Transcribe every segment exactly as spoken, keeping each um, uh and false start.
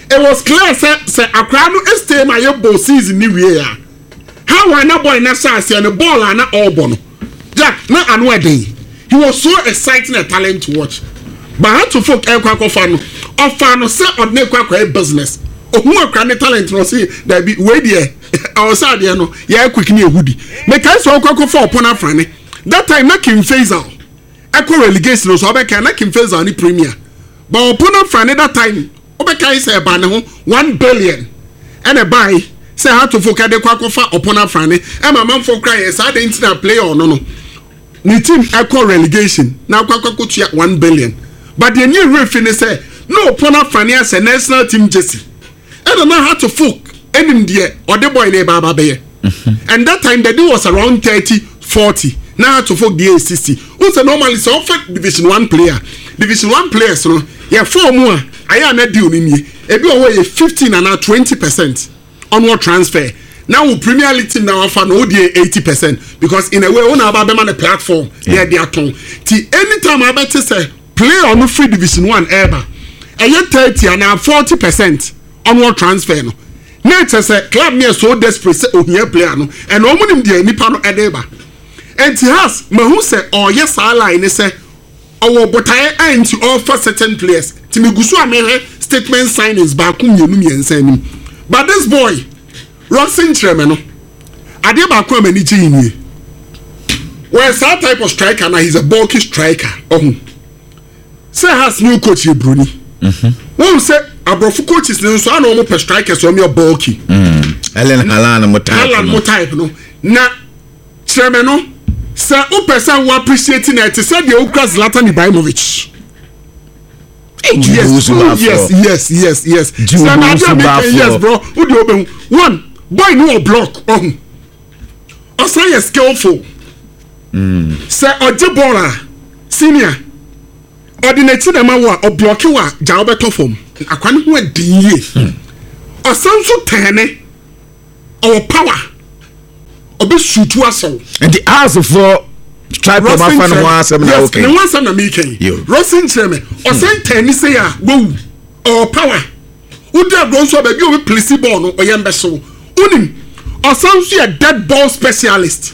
it was clear say say akra no stay my ball season ni we ya how why na boy na chance and the ball na all bono Jack na anwa dey he was so exciting a talent to watch but how to folk e kwa fa no ofa no say odne kwa kwa business ohun akra ne talent no say that be we there our side there no ya quick ni ehudi me kai so kwa kwa for opona frane that time na Kim Faisal echo relegation so obeka na Kim Faisal ni premier but opona frane that time obeka say ba ne ho one billion and a buy say how to folk de kwa kwa for opona frane e ma man for cry say the internet player no no ni team echo relegation na kwa kwa kutua one billion but the new referee say no opona frane as a national team jersey I don't know how to folk enim there or the boy neighbor babe and that time the deal was around thirty forty now to folk the sixty who's a normally so offer division one player division one players no yeah four more I am not deal in ye e be away fifteen and now twenty percent onward transfer now we Premier League team now offer no the eighty percent because in a way on about them on the platform yeah they are ton ti anytime I bet say play on the free division one ever and you thirty and now forty percent onward transfer no nature say club me so desperate say ohia player no and omunim de nipa no edeba and he has me who say oh yes our line say our botaye and to offer certain players ti me gusu amere statement signings ba ku mienu miensa nim but this boy Rosin Treme no ade ba ku amani ji ni well that type of striker na he's a bulky striker oh say has new coach Bruni mhm won say abrofu coaches nso ana omo per strikers o me bulky mm Ellen Haaland mo type Haaland mo type no na Treme no say o person who appreciating it say the ukra Zlatan Ibrahimovic yes yes yes yes yes yes bro who do oben one boy no block oh o say is skillful mm say oje baller senior ordinate na ma wa o block wa ja obeto form akwani ho adin ye o sanso tene our power obe shoot aso and the house for stripe ma fan ho asem na okay no one na me ken Rosin Treme o say tene say a go our power udi abronso ba bi o place ball no o yembe so unim o sanso a dead ball specialist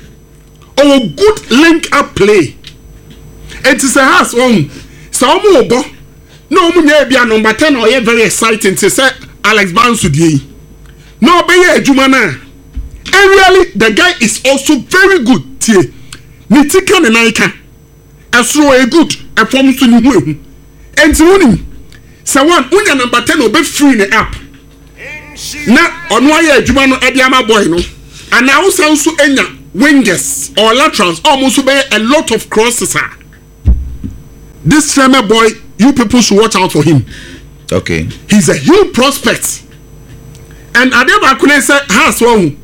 or good link up play it is a house on so mo obo no mo nya bia number ten or you very exciting to say Alex Bansudie no be ye adwuma na and really the guy is also very good tie ni tika ne naika asro e good e form so ni hu ehu enti woni say one unya number ten obe free ne app na ono aye adwuma no e dia ma boy no and now so enya wingers or laterals almost be a lot of crosses are. This Treme boy, you people should watch out for him. Okay. He's a huge prospect. And Adeba Kune said, has one.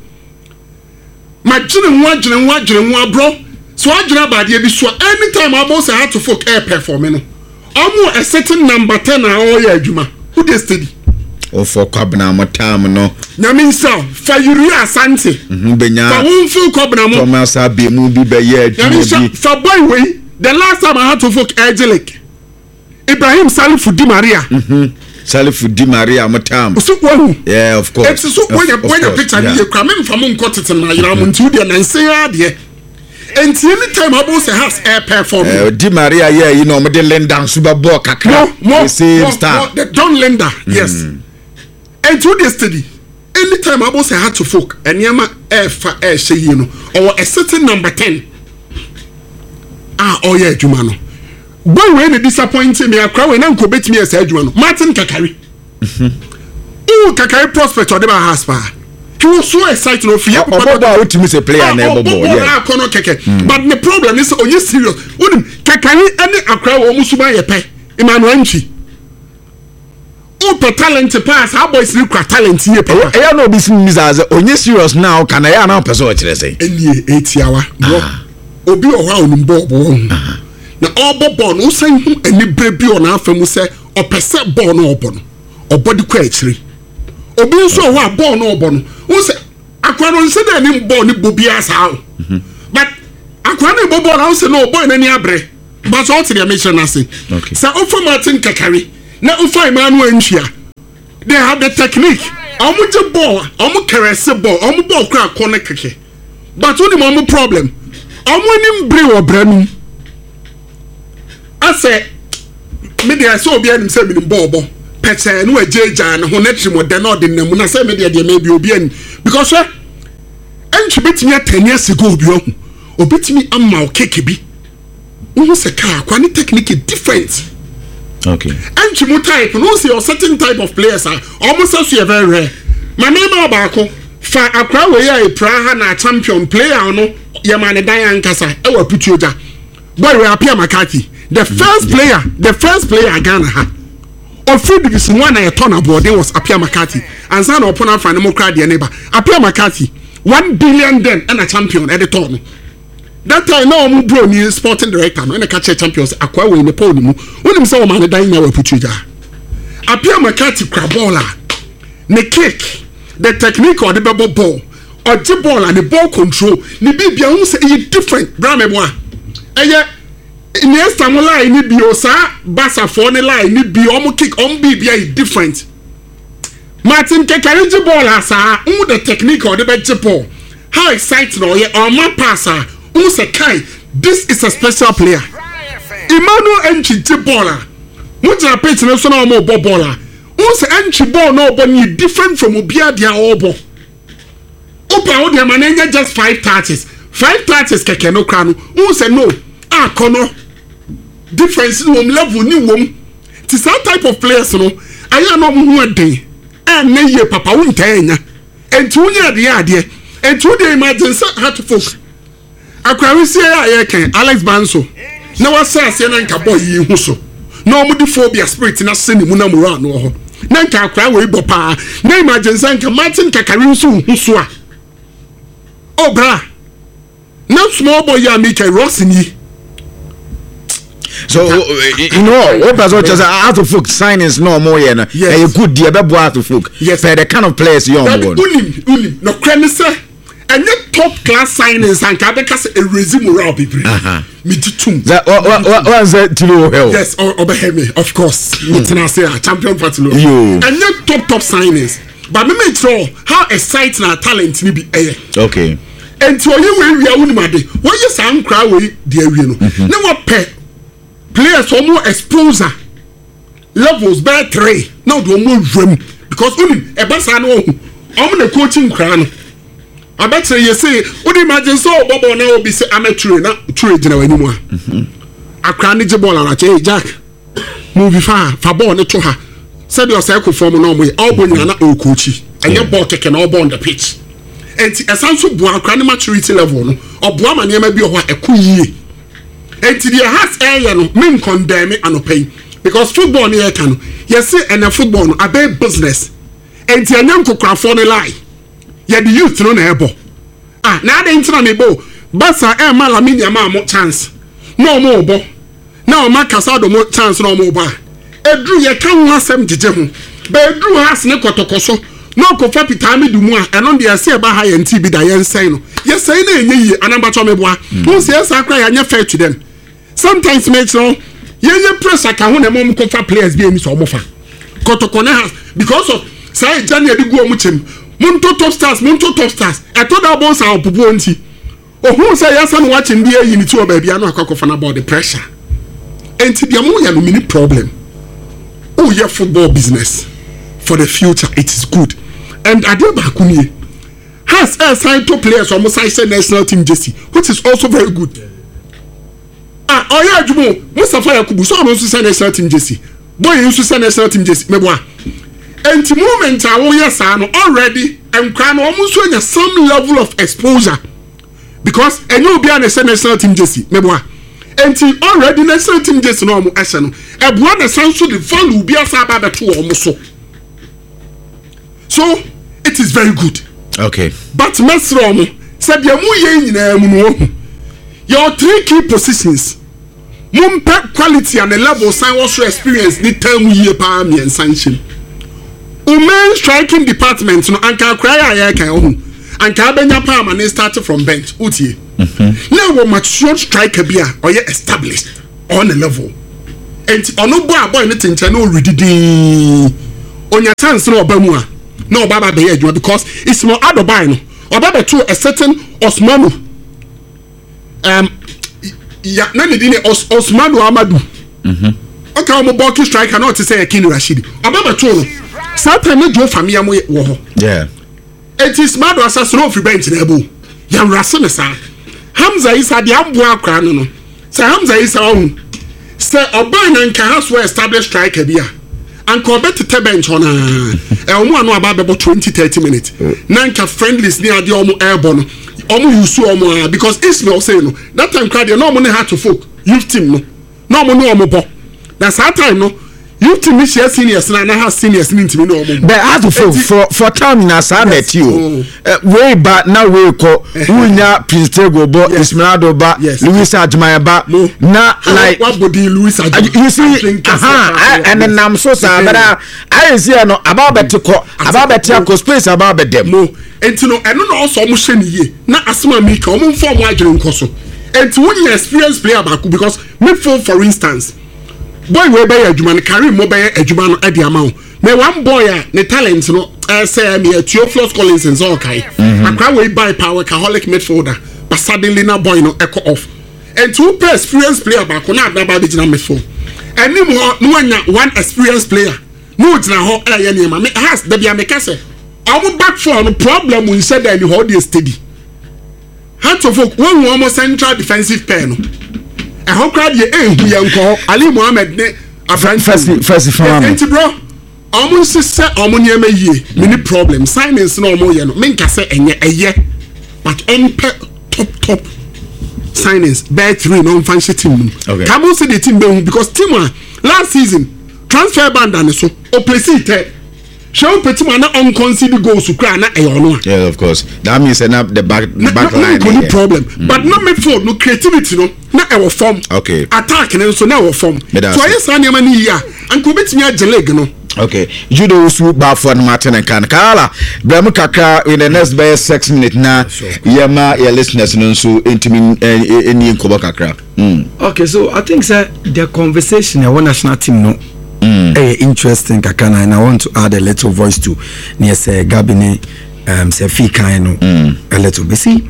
My children want children want children want bro. So I do about the so anytime I boss I had to folk air performing. Almost a certain number ten or yeah, Juma. Who they study? Oh, for Cobna Matam, no. Namin so, for Uria Santi. Benya. For whom full Cobna Thomas Abbey, movie by year. For boy way. The last time I had to folk Angelic Ibrahim Salif Di Maria. Mm-hmm. Salif Di Maria Matam. So one. Yeah, of course. It's so when you when you picture you come in from on cut it and you am into the and say there. And any time I boss has air perform. Uh, Di Maria, yeah, you know, me the lender super ball kakra. No, more, same more, star. More, the John Lender, yes. Mm. And to this study, anytime I boss had to folk and yama air for air say you know or a certain number ten. Ah, oh yeah, Jumano. Boy, when they disappointed me, I cry when Uncle bet me as a Jumano. Martin Kakari. Oh, Kakari prospect or the Haspa. He was so excited of you. About to miss a player, never ball. Yeah, but the problem is, oh, you serious? Wouldn't Kakari any Accra or Musuba pay? Emmanuel. Oh, per talent to pass, how boys look at talent here. I know this is as only serious now. Can I now persuade you? Say, eighty hour. Obi o wa onum ball ball na obo ball no san hu ani brebi o na afam se o pese ball no obo no obodi kwa akiri obi nso wa ball no obo no wo se akwaro nse da ni ball ni bobi asa o but akwaro ni ball na wo se no boy na ni abre but so tiri me chana se sa o for Martin Kakari na o fa Emmanuel Nchia they have the technique. Omu je ball, omu caress ball, omu ball crack corner keke. But only omu problem. Omu nim bre wo branu. I say, me dey so obi anim say me ball ball. Pete no ejeja na ho netri mo de no de namu na say me dey dey maybe obi anim because eh enchi betimi ten years ago obi ohu. Obetimi amma o keke bi. Who say car kwani technique different. Okay. And you type, no see a certain type of players are almost as you very rare. My name Abako, for a crowd where a Praha na champion player no Yamane Diane Kasa, ever put you there. Boy, we are Pierre McCarthy. The first player, the first player Ghana had. Or free division one a ton aboard there was Apia McCarthy. And son of opponent for Democrat their neighbor. Apia McCarthy, one billion then and a champion at the turn. That time now I'm bro new sporting director no na catch champions akwa we in the podium when him say o man dan na we put you there Apia McCarthy crabola ne kick the technique or the ball ball or the ball and the ball control ni bibia hu say e different bra me boa eye ni estamu line ni bi o sa basa for ne line ni bi o mo kick o mo bibia e different Martin Kekari the ball asa hu the technique or the ball how exciting or ye or man passer who say kai this is a special player Emmanuel Enchi baller who just pitch no so no more baller who say Enchi ball no but ni different from obia dia obo opa o dia manenya just five touches five touches keke no kra no who say no ah kono difference no level ni wom ti some type of players no aya no mo hu den and na ye papa won tanya enti unya de ade enti u dey imagine how to folk Akwa see ya can Alex Banso. Na wa say ase na nka boy yi hu so. Na omophobia spirit na se ni mu na mura no ho. Na nka akwa we bo pa. Na imagine say nka Martin Kakari so hu so a. Oh bra. Na small boy ya make a Rossini. So you know, what was just out of folk signings no more yen. A good dear bebo out of folk. Yes, the kind of players you on board. Unim, unim. No credit and the top class signings and Kabeka a resume morale people. Me too. That was that to know. Yes, or Obahemi, of course. Mutanase, champion for Tilo. And the top top signings. But me make sure how exciting our talent will be. Okay. And to you, we are unimade. What you sound cry with, dear, you know. No more pet players for more exposure levels by three. Now, do more room because only a bassano. I'm the coaching crown. I bet you say, would imagine so Bobo now be say amateur na trade na anymore. I can't need the ball and I say Jack move far for ball to her. Said your cycle form no way all when you're not old coachy and your ball taken all on the pitch. And a sense of boy can maturity level or boy man may be a cool year. And to the heart area no mean condemn it and pay because football near can yes and a football a bad business. And to a young cook for the lie. Yeah, the youth no ebo. Ah, now the internet ebo. Basa e mala minya ma mo chance. No more bo. Now ma kasado mo chance no more ba. Edru ye kan wasem jeje ho. Ba edru has ne kotokoso. No ko fa pitami du mu a eno de ase ba ha ye nti bi da ye nsen no. Ye say na enye yi anamba cho me boa. Who say esa kra ya nya fair to them. Sometimes make no ye ye pressure ka ho na mo ko fa players bi eni so mo fa. Kotokone has because of say Jania di go mu chem. Munto top stars, Munto top stars. I told our boss our pupunti. Oh, who say yes, I'm watching the you need to baby. I know about the pressure. And to be a more mini problem. Oh, yeah, football business for the future. It is good. And Adeba Kuni has assigned two players from Mosaic national team Jesse, which is also very good. Ah, oh yeah, Jumo, Mustafa Yakubu, so I'm also saying national team Jesse. Boy, you should say national team Jesse. Meboa. And the moment I will yes, I know already and can almost showing some level of exposure because and you'll be on a national team Jesse, Meboa. And already national team Jesse no more action. A boy the sound so the value be as about two almost so. So it is very good. Okay. But Mesrom said your mu your three key positions. Mumpe quality and the level sign also experience the term year palm and sanction. Women striking department no anka cry ya kan ohu anka benya palm and start from bench utie now we mature striker bia or ye established on a level and ono boy boy no tincha no ready onya chance no oba mu a no oba ba be adwuma because it's more adobai no oba be to a certain Osmanu um ya na ne dine Os, Osmanu Amadu mhm okay omo bulky striker not to say King Rashid oba be to no Satan no do famia mo wo ho yeah it is mad as no free bench na ebo ya rase ne sa Hamza Isa de ambo akra no no say Hamza Isa on say oba na nka has well established striker bia and ko bet to bench on e omo anu aba be twenty thirty minutes na nka friendlies ni ade omo airborne omo use omo because Ismail say no that time crowd no omo ne had to folk youth team no no omo no omo bo na that time no youth team is seniors na na has seniors ni team no omo but had to folk for for time na sa met you way back now we ko unya Prince Tego bo Ismail ba Louis Adjumaya ba na like what body Louis Adjumaya you see aha and then I'm so sad but I see no about better ko about better ko space about them mo enti no eno no so mo hye ne ye na asema mi ka omo form wa adwene nkoso enti when you experience player back because me for for instance boy we be adwuma no carry mo be adwuma no ade ama me one boy a ne talent no eh say me Theophilus Collins and so kai akwa we buy power alcoholic midfielder but suddenly na boy no echo off and two per experience player back na na ba be gina midfield and nim ho no anya one experience player no gina ho eh ye ne ma me has da bia me kase our back for no problem we said that you hold the steady how to folk one almost central defensive pair no e ho crowd ye eh hu ye nko Ali Mohammed ne first first enti bro omo sise omo ne ma yie mini problem signings no omo ye no me nka se enye eye but on top top signings bet three no fancy team okay come on see the team because team last season transfer ban and so o place it show petit man on consider goals to cry na e ono yeah of course that means set up the back the back line no, no problem mm. but no me for no creativity no na e form okay attack na so na e form so yes na ma ni ya and ko betimi age leg no okay judo usu ba for Martin and kan kala bram kakra in the next by six minutes na yema your listeners no so intimi eni nkoba kakra mm. okay so I think sir the conversation our national team no Mm. Eh, interesting kakana and I want to add a little voice to near say Gabine um say Fika no mm. a little bit see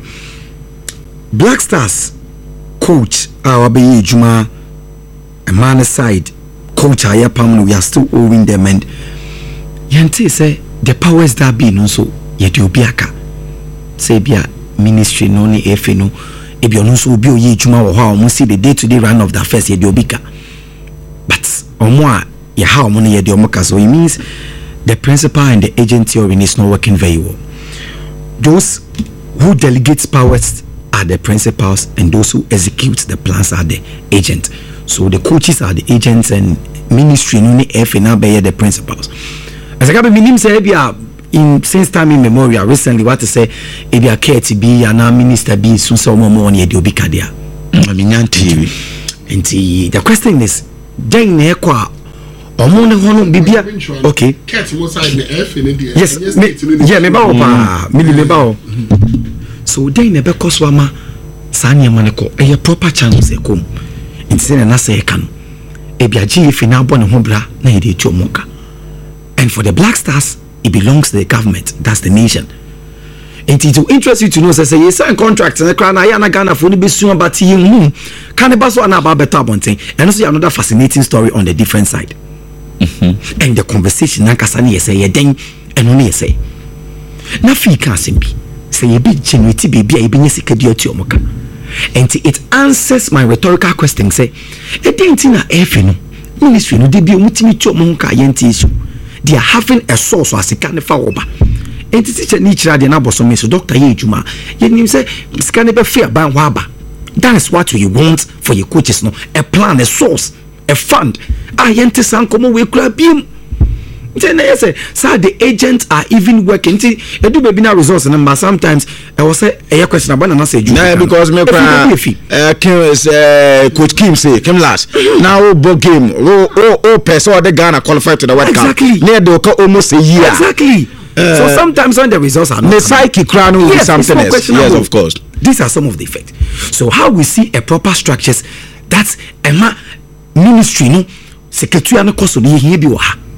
Black Stars coach our be Juma a man side coach aya pam we are still owing them and yente say the powers that be no so ye do biaka say bia ministry no ni efe no e bi ono so obi oye Juma wo ha o see the day to day run of the first ye do bika but omo a yeah, how many year so it means the principal and the agency of it is not working very well. Those who delegate powers are the principals and those who execute the plans are the agents. So the coaches are the agents and ministry no F now be the principals. As I got minim say in since time immemorial recently what to say if you are K T B and now minister be so so more money you be kadia. I mean and the question is then ne kwa omo ne hono bibia okay cat mo side the F in the yes me, yeah me ba o pa me me ba o so then ne be koso ama sanya maneko e proper channels e kom intse na say kan e bia ji fi na bo ne ho bra na e de chomoka and for the Black Stars it belongs to the government, that's the nation. And it will interest you to know say you sign contracts and the crown I na Ghana for the be soon but you can the baso na about better bonting and also another fascinating story on the different side. Mm-hmm. And the conversation na kasa ni say den and only say na fi kan simbi say you be genuity baby e be nyesika di otu omoka and it answers my rhetorical question say e den ti na efe no ministry no de bi omutimi tu omonka yenti issue they are having a source as a kind of oba and teacher ni chira de na boso me so doctor ye adwuma ye nim say scan be fair ban waba that is what we want for your coaches no a plan a source a fund ah yente san komo we kura biem then I say sir the agents are even working e do be na resource and sometimes I was say a question about na say nah, because me uh Kim is uh, coach Kim say Kim last now bo game o o o person the Ghana qualified to the World Cup exactly near the almost a year exactly uh, so sometimes when the results are not the psyche crown with yes, something else yes of course these are some of the effects. So how we see a proper structures that's a ma ministry no secretary no cost of here bi wa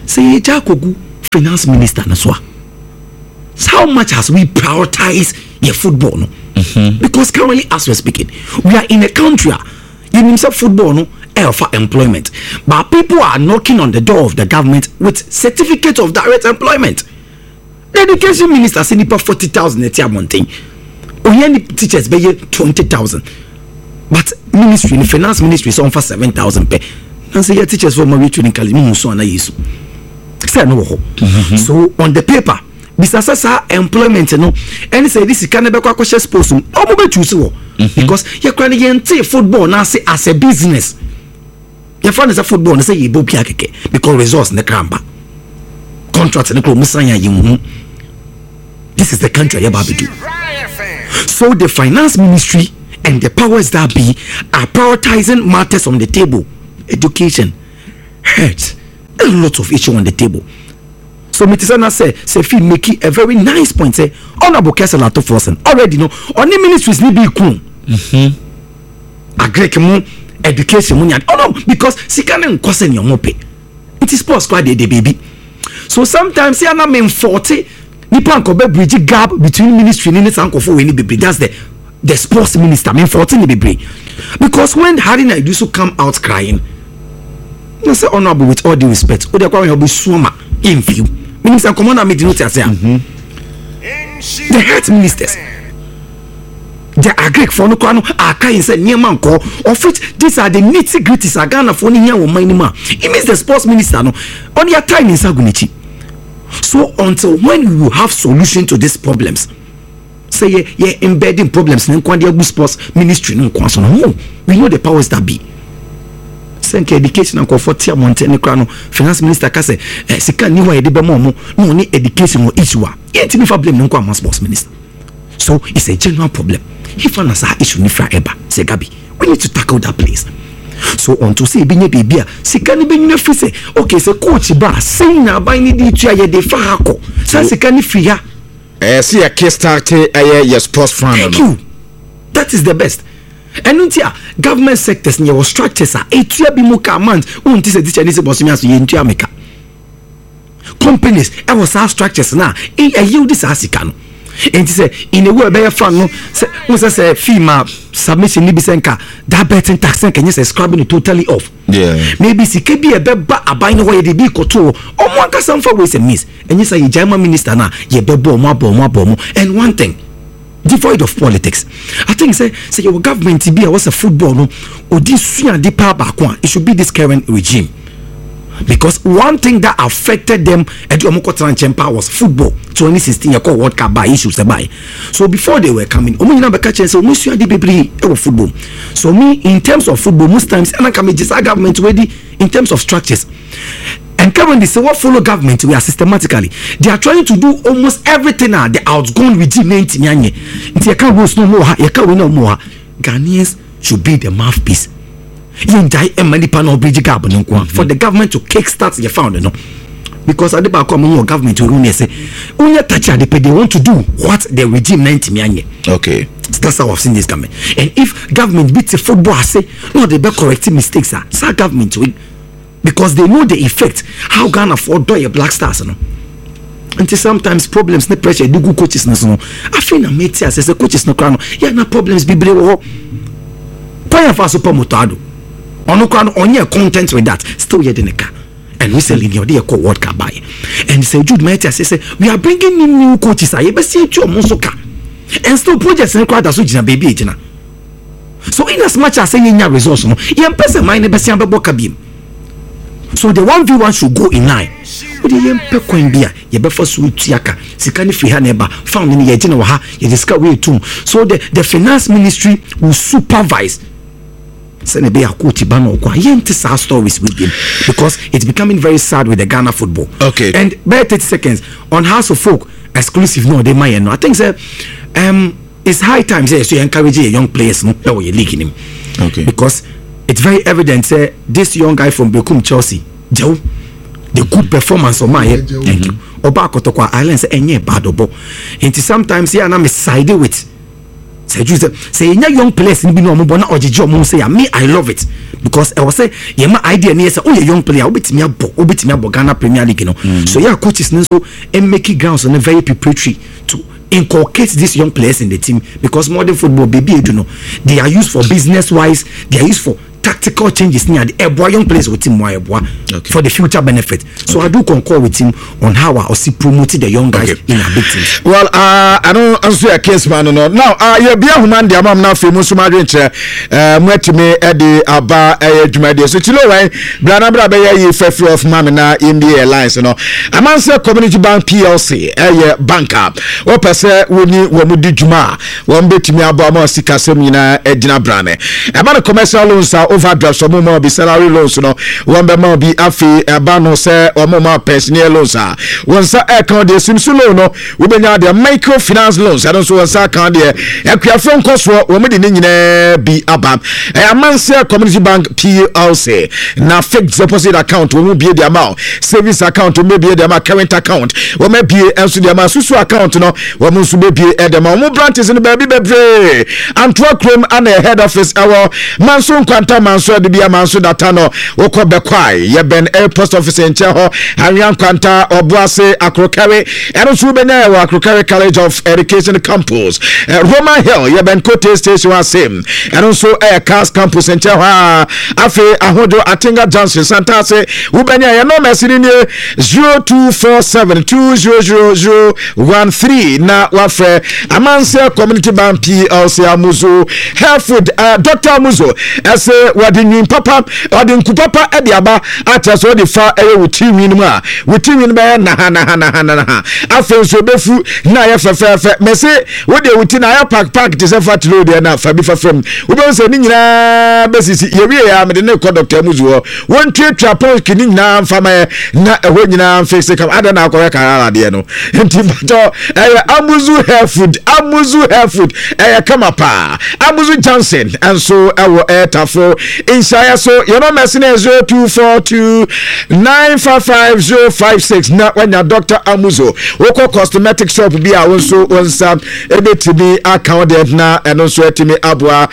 say Jakogu finance minister na so how much has we prioritized your football no mm-hmm. because currently as we're speaking we are in a country you know football no for employment but people are knocking on the door of the government with certificate of direct employment. The education minister say nipa forty thousand at Yamontin oyeni teachers be twenty thousand but ministry the finance ministry is on for seven thousand per and say your teachers for my training college mu so na yesu say no ho so on the paper bisasa sa employment no and say this can be kwa kwahye sports um omo be choose wo because you can yente football na say as a business your friend is a football na say you bo pia keke because resource na kramba contract na ko musanya yimu. This is the country you're about to do. So the finance ministry and the powers that be are prioritizing matters on the table. Education, health, a lot of issues on the table. So Mitisana say, say Phil making a very nice point. Say honorable Kessel to Forsen already know only ministries need be cool. Mm-hmm. Agree mo education money. Oh no, because she can't cost any more pay. It is sports squad the baby. So sometimes see I'm in forty. Nipa ankobe bridge gap between ministry and sankofo we ni bebre. That's the the sports minister. I mean fourteen bebre. Because when Harry Naiduso come out crying, I say honorable with all due respect. O de kwa we be suoma in view. Minister commander me did not say. The health ministers. The agree for no kwano aka in say niema nko of which these are the nitty gritties agana for ni here wo man ma. It means the sports minister no on your time in Sagunichi. So until when we will have solution to these problems, say yeah, yeah embedding problems in the sports ministry no so no we know the powers that be. Send education and comfort here mountain no finance minister ka say sika ni wa e de be mo no ni education wo issue a yet me problem no kwa sports minister. So it's a general problem. If an asa issue ni fra eba say Gabi we need to tackle that place. So on to say binye bibia sika ni benyu free say okay say coach ba say na ban ni di tua ye de fa hako say sika ni free ha eh see a case start eh your sports fan. Thank you. That is the best. And untia government sectors near structures are etua bi mu ka amount unti say teacher ni say boss mi aso ye ntua meka companies e was our structures na e yield this asika no. And he said, in a way, better fun, no, was a female submission, maybe senka, that betting tax and can you say scrubbing it totally off. Yeah. Maybe she could be a beba a buying away the big or two, or one can some for ways and miss. And you say, German minister now, ye bebo, more bomb, bomb, and one thing, devoid of politics. I think, say, say your government to be a was a football, no, or this sooner deeper back one, it should be this current regime. Because one thing that affected them at Omoko was football. twenty sixteen you call World Cup by issues buy. So before they were coming, Omo na beka chance Omo di bebre e football. So me in terms of football most times and can just government ready in terms of structures. And currently say what follow government we are systematically they are trying to do almost everything now the outgoing regime ninety nyanye. Nti e can go no more e can we no more. Ghanaians should be the mouthpiece. You die a many panel bridge gap for the government to kickstart your found no because at the back of your government to run say only touch they want to do what the regime ninety million. Okay, that's how I've seen this government. And if government beats a football I say no they be correcting mistakes are so government win because they know the effect how Ghana afford do your black stars no. Until sometimes problems the pressure do good coaches no so I feel na mate as say coaches no crown yeah na problems be brave ho kwa fa super motado ono kwa onye content with that still yet in the car and we selling your dear call World Cup buy and say Jude might say we are bringing in new coaches I be see you monsoka and still projects and crowd so jina baby jina so in as much as saying your resource no yem person mind be see am be kabim so the one v one should go in line we dey yem pe kwan bia ye be for so tuaka sika ni free ha na ba found ni ye jina wa ha ye discuss way too so the the finance ministry will supervise. Send be a coach bano kwa yente sa stories with him because it's becoming very sad with the Ghana football. Okay. And by thirty seconds on House of Folk exclusive no they might no. I think say um it's high time say so you encourage young players no play your league in him. Okay. Because it's very evident say this young guy from Bekum Chelsea, Joe, the good performance of my thank you. Oba Kotokwa Islands enye bad obo. And sometimes yeah na me side with say you say say young players in bino mo bona ojeje omo say me I love it because I was say ye ma idea na say oh you young player obetimi abo obetimi abo Ghana Premier League no mm. so yeah coaches no so and make grounds on a very preparatory to inculcate these young players in the team because modern football baby you know they are used for business wise, they are used for tactical changes near the Eboa young players with team Eboa okay. for the future benefit. So okay. I do concur with him on how I also promoted the young guys okay. in our big teams. Well, uh, I don't answer a case man no. Now, uh, you be a human the amam now famous Sumadrin chair. Uh, mweti me edi aba eh jumadi. So chilo why brana bra be ye fefe of mamina in the airlines no. Amanse Community Bank P L C eh banker. Wo pese woni wo mudi juma. Wo mbetimi abo ama sika sem nyina ejina brane. Aba the commercial loans overdraft so mo be salary loans no one be mo be afi eba no say o mo ma personal loans ah one sa account dey simsu loan no we be nya dey microfinance loans I don't so one sa account dey akuafo nkoso wo me dey nyina bi aba e amanse Community Bank P L C na fixed deposit account wo be dey amount savings account wo be dey amount current account wo me be enso dey amount susu account no wo mo so be dey dey amount mo branches in baby bebre Antwerp Chrome and head office our manso kwanta manso de bia manso data no wokọ bekwai ye ben air post office enche ho Arian kwanta obuase akrokare eno so benya wa akrokare College of Education campus uh, Roman Hill ye ben Kote station asem eno so air cars campus enche ho afi ahodo Atinga Johnson Santase wo benya ye no mesini ni zero two four seven two zero zero zero one three na wafre Amanse Community Bank P L C Amuzo Healthfood uh, Doctor Amuzo ese wadi nyin papa wadi nkupapa edi aba ataso di fa ewe wuti win mu a wuti win ba na ha na ha na ha na ha afen so befu na ye fefefe mese wodi wuti na ya pack pack ti se fat road na fa bi fefem wo be se ni nyina besisi ye wie ya me de ne ko Doctor Muzu won twetwa pon kini nyina mfa ma na eho nyina face kam ada na akore karara de no enti bato eh Amuzu Healthfood Amuzu Healthfood eh kama pa Amuzu Johnson and so ewo etafo insaya so you know message zero two four two nine five five zero five six na when your Doctor Amuzo woko cosmetic shop bi a wonso wonsa ebetimi account there na eno so etimi abua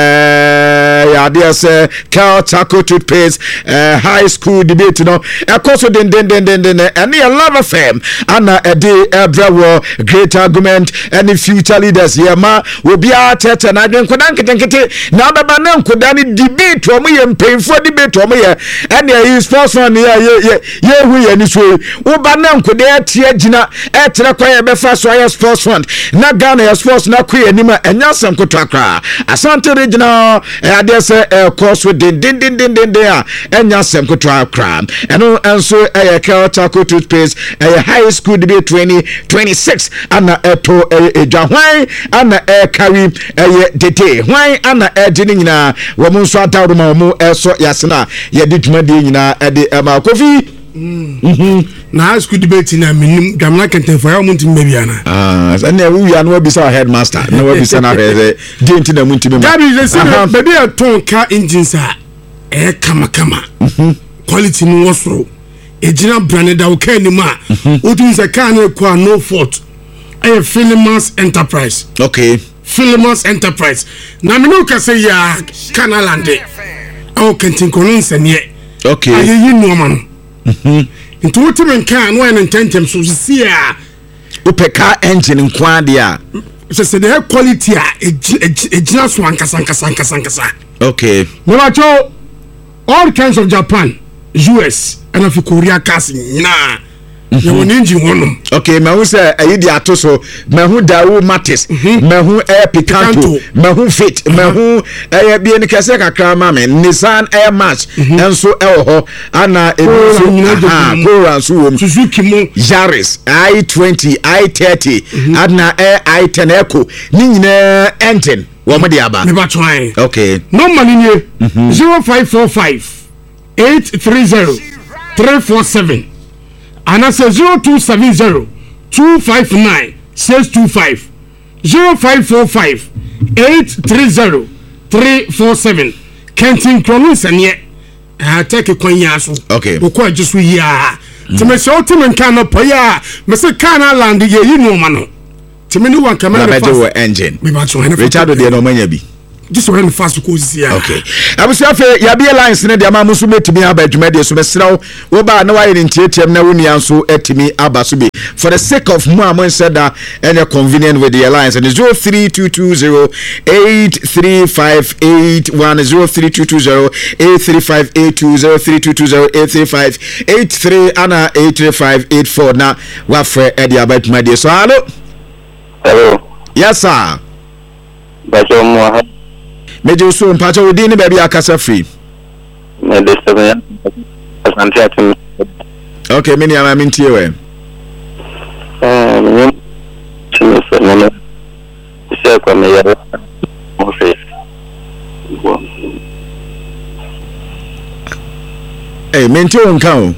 eh ya dia say Cal Taco toothpaste eh high school debate no e koso den den den den den and a love affair ana e dey everywhere great argument any future leaders here ma we be a tete na den kodan ketenkete na baba na nkoda ni debate o mo ye mpemfo debate o mo ye and e sports fan ye ye ye hu ye ni so wo ba na nkoda atia gina e tere kwa ye be fa so ye sports fund na Ghana ye sports na kwa ye ni ma enya sam kotwakra Asante regional e ade se e course with din din din din din a enya sam kotwakra eno enso e Cal Taco toothpaste e high school debate twenty twenty-six ana eto e jahwan ana e carry e dete hwan ana e gini nyina wo mo nso atawdo ma mo eso yasena ye de dwumade nyina e de ma kofi mhm na high school debate na minim gamna kenten for ya muntim be biana ah na we ya no be sa headmaster na we be sa na he de nti na muntim be gabi je say baby a ton car engines a e kama kama quality no wosoro ejina brand da o kan ni ma o tun say car na kwa no fault e Philemons Enterprise okay Philemons Enterprise na me no ka say ya Canalande o kentin kono nsanie okay ayi yi no ma no mhm nti wo timen kan no en tentem so si a upeka engine nkwa dia so say the quality a ejina so ankasa ankasa ankasa ankasa okay no ma cho all kinds of Japan U S and of Korea cars na you won engine one okay me hu say ayi di atoso me hu dawo matis me hu air picanto me hu fit me hu ayi bi en kase kakra ma me Nissan Air Max enso e ho ana ebiso ha Corolla so wo Suzuki mo Yaris i twenty i thirty ana air i ten Eco ni nyina engine wo mo di aba me ba try okay number ni zero five four five eight three zero three four seven and I say zero two seven zero two five nine six two five zero five four five eight three zero three four seven Kentin Chronos and yet I take a quanyaso okay because just we are to me so to me can up ya me say can land ye you know man Timini one camera na beje engine me ba so Richard de no manya bi just when fast ko zia okay abusuafe ya bi lines ne de ma musu metimi aba adwuma de so besraw wo ba na waye ntietiem na woni anso etimi aba so bi for the sake of mo amon said that any convenient with the alliance and zero three two two zero eight three five eight one zero three two two zero eight three five eight two zero three two two zero eight three five eight three ana eight three five eight four na wa fre e de aba adwuma de so hello hello yes sir bajo mo Meje so mpacha odi ni baby akasa free. Me de seven asante atim. Okay, mini ama mintie we. Eh, me chini se me se kwa me ya mo se. Eh, mintie on kan.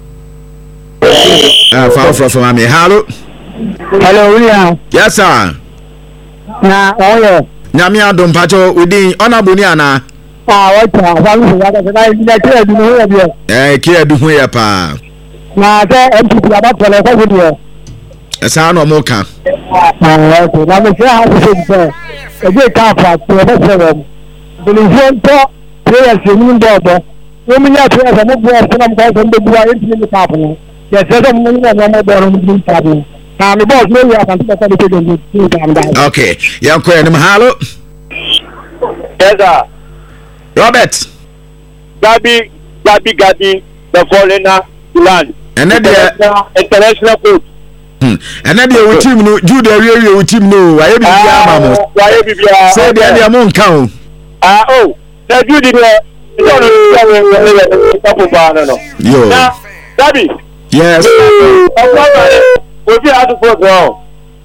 Ah, fa fra from me. Hello. Hello, William. Yes sir. Na oyo. Nyame adom pacho odi onabuni ana. Ah, wacha, wangu wada na ile kile dunia ya bia. Eh, kile duhu ya pa. Na ta M P aba pole kwa video. Esa no mo kan. Ah, okay. Na me share how to say. Eje ka fa to be seven. Believe to players ni ndo. Wo mi ya players mo bo na mo ka so ndo bua enti ni ka fa. Ya se so mo ni na mo bo ro ni ka fa. Na me boss me ya kan ta ta de ni. Okay. Yanko ya ni mahalo. Yes sir. Robert. Gabi Gabi Gabi the foreigner land. And then the international coach. Hmm. And then the team no Jude area we team no. Why be bia mamo. Why be bia. Say the dia mon kan. Ah oh. Na Jude there. You don't know no no. Yo. Now Gabi. Yes. We feel how to put wrong.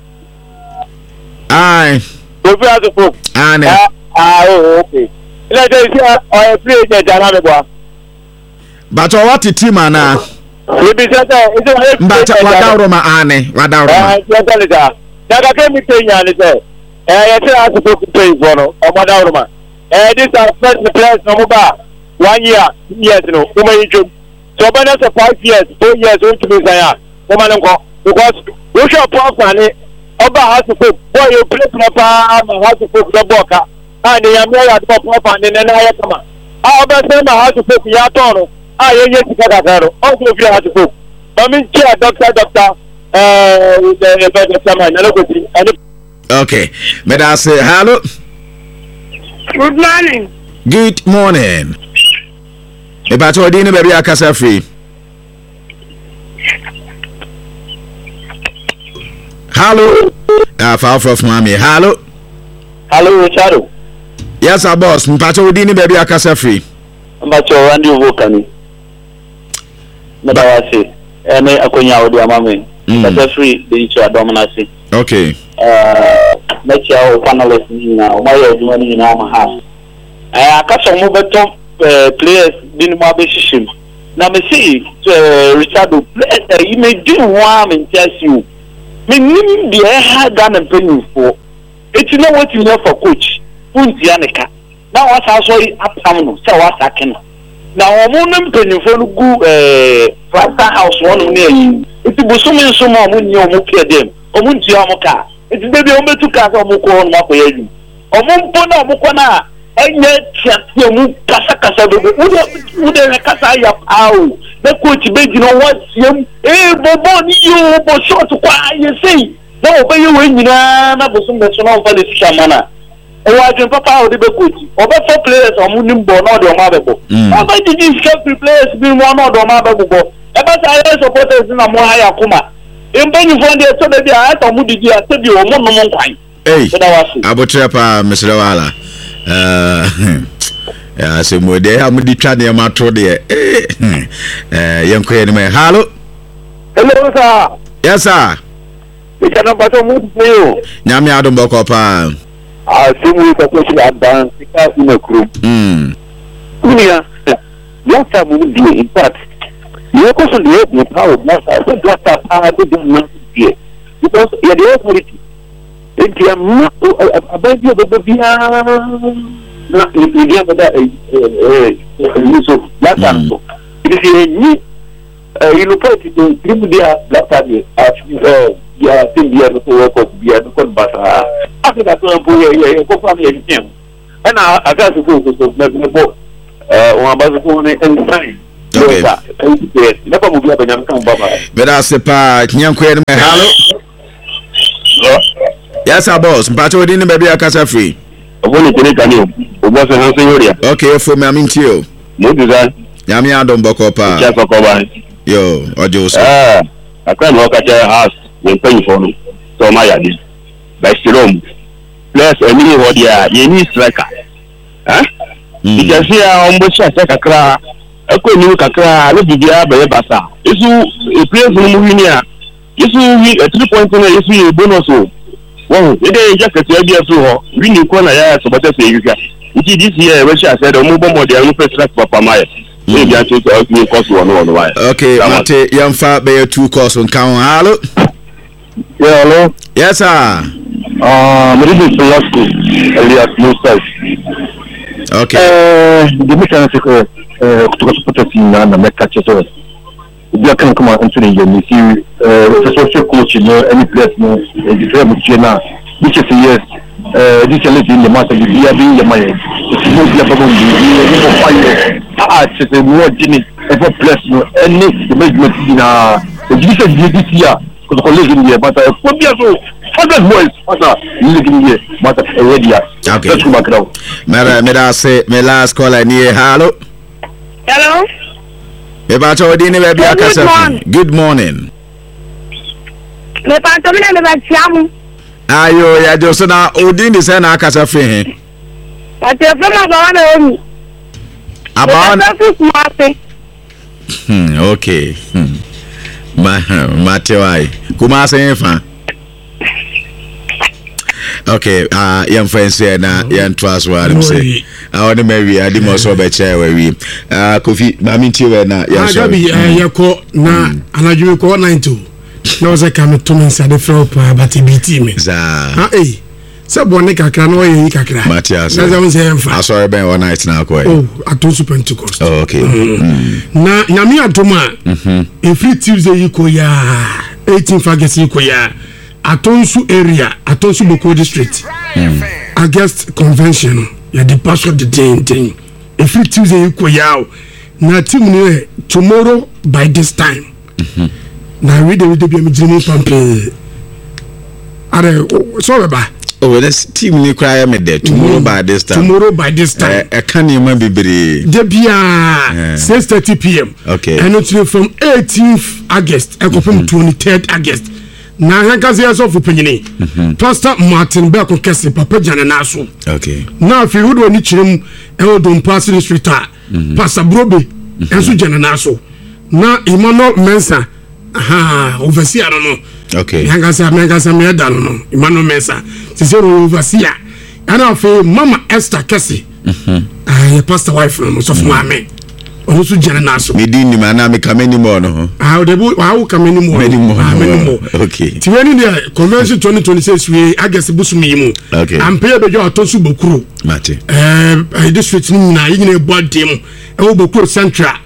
Aye. We feel how to put. Ah, ah, oh, okay. Let us see our play the Jana boy. But what team ana? We be set is it But wadauro ma ane, wadauro. Ah, you tell it. Daga kemi Kenya ni say. Eh, you tell us to put play for no. O wadauro ma. Eh, this is first the players no mo ba. One year, years no. O ma injo. So when that's five years, four years o to be say ah. O ma nko. Because we should pop ani oba has to put boy you play proper has to put the boka. Ah, ni ya me ya to pop ani na na ya kama. Ah, oba say ma has to put ya tono. Ah, ye ye tika karo. O to fi has to put. Mami chair doctor doctor eh the the chairman na go ti. Okay. May I say hello? Good morning. Good morning. E ba to di ni baby akasa free. Hello. Ah, far from mommy. Hello. Hello, Richard. Yes, sir, boss. Mpacho odi ni baby akasa free. Mbacho Randy Vokani. Madawasi. Ene akonya odi amame. Akasa free the issue adominasi. Okay. Uh, mechi au panelist ni na umayo adwuma ni na ma ha. Eh akasa mo beto players bi ni mo abeshishim. Na me see Richard players you may do one in test you. Me nim de ha Ghana penifo. Eti na what you know for coach. Punti aneka. Na wasa so apam no, se wasa kena. Na omo no penifo no gu eh Plaza House one no ayi. Eti busumi nso ma omo ni omo pie dem. Omo nti omo ka. Eti bebi omo betu ka omo ko no makoye yi. Omo mpo na omo ko na enye tiatia mu kasa kasa bebe. Ude ude kasa ya pau. The coach beji no what yem eh bobo ni yo bo short kwa you say no be you win na na bo sum be so na fa de sika mana e wa jun papa o de be coach o be for players o mu nim bo na o de o ma be bo o be di di scape players bi mo na o de o ma be bo e ba sa I supporters na mo ha ya kuma e mbe ni fo de so be bia ata mu di di a se bi o mo no mo nkwan eh abotre pa mesre wala eh ya se mode ha mudi twa ne ma to de eh eh yanko ye me hello hello sir yes sir we can about to move you nyame adom boko pa ah simu ka ko shi advance ka ina group mm unia ya ta mu di in fact you ko so le ni power na sa so doctor pa de de na die because ya de authority india ma abaji de bia na india bada eh eh so la tanto isi ni you know put the dream dia la tani as eh ya tin dia no work of dia no ase ka so mpo ye ye ko fa me ye kem na aka so ko so me me bo eh o abazo ko ne ensign okay never move up and come baba but I say pa nyankwe me hello yes our boss mpacho odi ni baby akasa free oboni tene kani o boss han senyoria okay for me amintio mo duza nyame adom boko pa cha so ko ba yo ojo so eh akwa no ka cha house yen pan for no so ma ya di by strom plus any ho dia ye ni striker eh because ya ombo cha kakra akwa ni kakra no bibia be basa isu e place no mu ni a isu wi three point na isu e bonus o wow e dey just ka bia so ho wi ni ko na ya so bata se yuka nti this year we sha said omo bombo dia no first track papa mai e bia to to ni course one one why okay mate yamfa be two course on count hello yeah hello yes sir uh me this is last Elias Musa okay eh the mission is eh kutoka support na na mekache so bia kan kuma antony ya ni si eh social coach no any place no the travel trainer which is yes eh this is in the master the bia bin ya mai it's no bia babo ni ni ko fire ah it's a more gini every place no any the management na this is this year ko ko legend here but for bia so other boys other legend here but already okay let's go back now mera mera say me last call ni hello hello me ba cho di ni baby akasa good morning me pa to me na me ba chiamu ayo ya jo so na odi ni se na akasa free he ate from aba na omi aba na so hmm okay hmm ma ma te wai kuma se fa okay uh young friends here na yan trust what I'm say I want to marry I didn't also be chair where we uh Kofi ma minti we na ya so Gabi ya ko na anadwe ko nine two na o se kam to me say the flow pa but B T me za ah eh se bonne kakra na o yi kakra Matias na za say emfa asori ben one night na ko oh ato super Pentecost oh okay na nyame atoma mhm every Tuesday yi ko ya eighteenth August yi ko ya Atonsu area, Atonsu local district. Mm. August convention, ya the pass of the day thing. Every Tuesday you go out. Na team ni tomorrow by this time. Mhm. Na we dey we dey be me dream pampe. Are so ba. Oh, this team ni cry me there tomorrow by this time. Tomorrow by this time. Eh, can you man bibiri? Debia six thirty p.m. Okay. And it's from eighteenth August, I go from twenty-third August. Na hankazi yaso fu penyini Pastor Martin Beko kese papa jana naso okay na afi wodo ni chirem e wodo mpasi district Pastor Brobe enso jana naso na Emmanuel Mensa aha overseer no okay hankazi hankazi me da no Emmanuel Mensa se se overseer ana afi Mama Esther kese mhm ah pastor wife no so fu ame onu su jana naso me din ni mana me kameni mo no ah de bu ah u kameni mo meni mo mo okay ti wani ne convention twenty twenty-six we agase busumi yi mu okay ampe be jo otosu bokuro mate eh district ni na yi ne body mu e wo bokuro central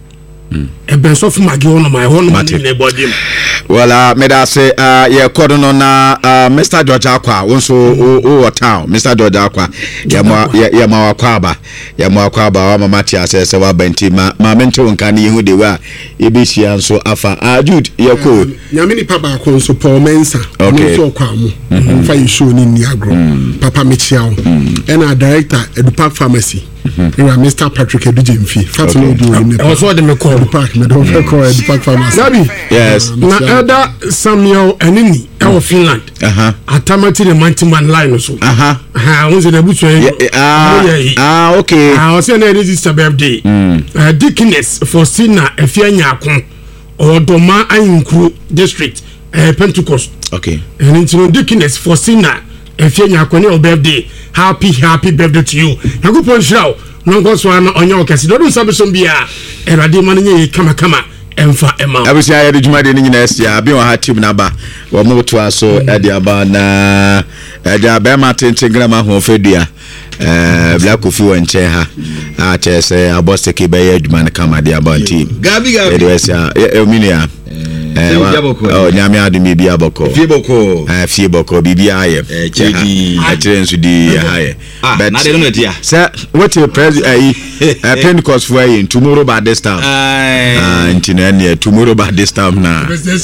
e ben so fu magi wono my wono ni ne body mu wala me da say uh ye kodo no na uh, Mister George Akwa wonso o o town Mister George Akwa ya ma ya ma akwa ba ya ma akwa ba wa mama tia say say wa benti ma ma mente wonka ne yehu de wa e be hia nso afa ah Jude ye ko nyame ni papa ko nso Paul Mensa nso kwa mu fa yi show ni ni agro papa me chia o na director Edupark Pharmacy we are Mister Patrick Edujemfi fatu no do ni also the me call Edupark me don call Edupark Pharmacy Nabi yes na elder Samuel Enini e Finland aha atamati the mantiman line so aha aha won se the butu ah ah okay ah o se na register birthday uh, Dickness for Sina Efianya Akon Odoma Ayinkuru district uh, Pentecost okay and into Dickness for Sina Efianya Akon your birthday happy happy birthday to you yakupon shraw no go so na onye okasi do dun sabe so bia erade man nye kama kama emfa ema abisi aye de juma de ni nyina sia abi wa ha team na ba wo mo to aso e de aba na e de aba ma tenten grama ho fedua eh Black Kofi wonche ha a chese abosteke be ye juma na kama de aba team gabi gabi e de sia e minia oh nyame adu mi bia boko fie boko eh fie boko bibia aye eh chedi a chere nso di aye but na de no dia sir what a president eh Pentecost for you tomorrow by this time ah ntina ne tomorrow by this time na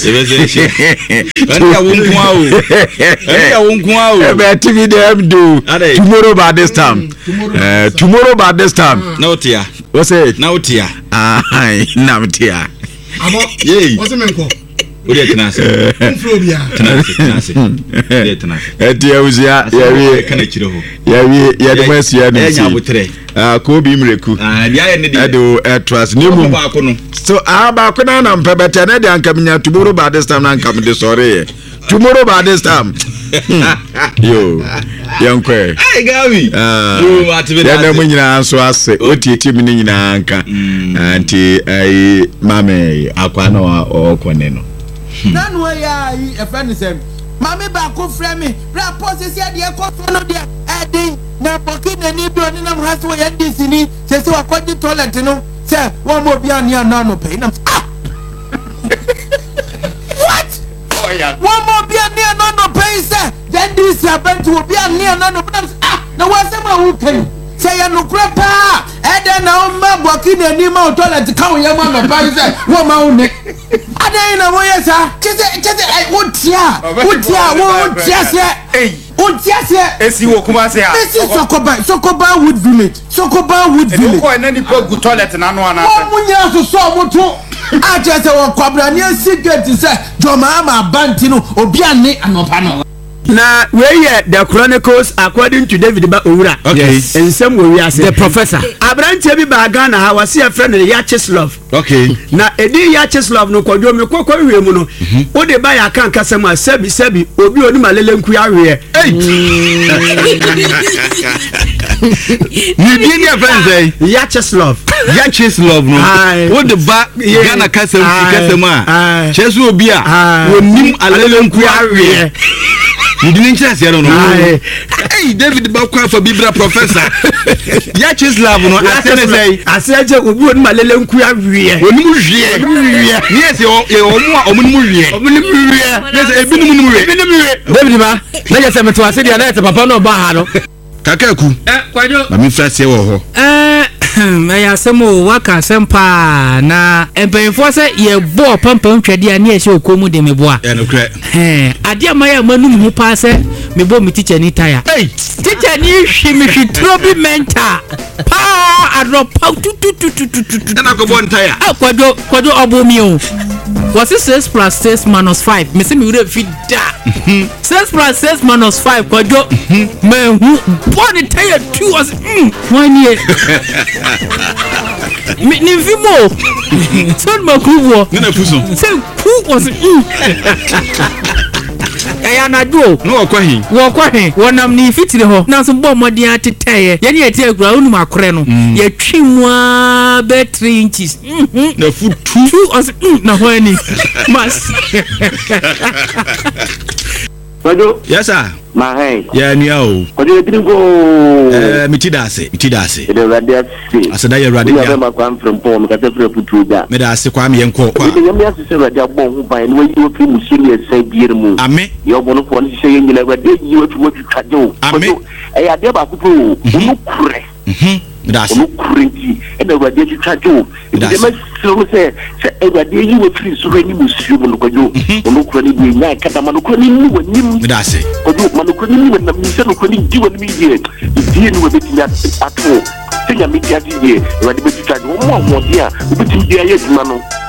ya wonku awo ya wonku awo e be tv dem do tomorrow by this time eh tomorrow by this time na otia what's it na otia ah na otia abo yey what's menko o de tenase mfrobia tenase tenase de tenase e dia uzia ya wi kana chiro ho ya wi ya de masia no si ah ko bi mreku ah dia ye ne de edo etras ne mu ba ko no so ah ba ko na na mpebete ne de ankam tomorrow by this time na ankam de sorry tomorrow by this time yo yankwe ai gawi yo atibeda ya na mu nyina anso ase otieti mi ni nyina anka anti ai mame akwa na okone no nanu ya yi e friend sem mame ba ko frɛ me bra pose sia de ko so no de edin na poki na ni bi oni na mhaso ya ndisi ni se se wakɔdi toilet no se wo mo bia ni ana no pay na what oh yeah wo mo bia ni ana no pay se then this happen to bia ni ana no ah na wa se ma wo kan se ya no kra pa ede na o ma poki na ni ma toilet ka wo ya ma no pay se wo ma wo ne adai na wo yesa kese kese ai wotia wotia wo wotia se eh wotia se esi wo kuma se a esi sokoba sokoba wood village sokoba wood village ko na ni po gu toilet na no ana wo munya so so moto a chese wo kwabra ni secret se joma ma banti no obi ane anopa no na we hear the chronicles according to David ba owura okay and some we are the professor abrantie bi ba Ghana ha wase a friend ya Chislov okay na edi ya Chislov no kwadwo me kokko wie mu no wo de ba ya kan kasem a sabi sabi obi oni malele nku ya we ni bi ni friend say ya Chislov ya Chislov no wo de ba Ghana kasem kasem a chesu obi a wonim alele nku ya we you didn't chance ya no no hey David ba kwa for bibra professor ya Chislov no asene say aseje obi oni malele nku ya we oni mu hwie yes e o mu a o mu hwie o mu hwie yes e bi nu mu hwie David ba na je se meto ase dia na ete papa no ba ha no kakaku eh kwadwo ma mi frase wo ho eh me ya semo waka sempa na empenfo se ye bo pampam twade a na ye se okomu de meboa eh no kre eh ade amaya manum hu pa se mebo mi teacher ni tire hey teacher ni hwi mi hwi trobi mental pa adropa tu tu tu tu tu na ko bon tire ah kwadwo kwadwo obo mi o was it six plus six minus five me se mi wure fi da six plus six minus five kwadwo me hu bon tire two was mm one year mi ni vimo son makuwo na fuso se ku was mm ya na do no okwahin wo kwahin wonam ni fitire ho na so bo modin ateteye ye ne ete agura unu makore no ye twimwa be three inches na foot two as na ho ani mas Wado yes sir ma hey ya ni o wado dringo eh mitidase mitidase the radio see asada ya radio ya ma kwam from pom ka tefre putuga me da se kwa me yenko kwa ya me asese radio bon hu ban no yi ofi mu senior sai biir mu ame yo bono ko ni se yin la radio yi ofi mo twitwajo ame eh ya de ba ku unu kure mhm me da se unu kure ti e na radio twitwajo e de ma so se se e radio yi ofi so ni mu siu mo ko jo unu kure ni bi nya kada ma no ko ni ni woni me da se kodu manukuni ni na mise no koni diwa ni ye die ni we beti ya ato senya media die we de beti twa wo mo mo dia we beti dia ye duma no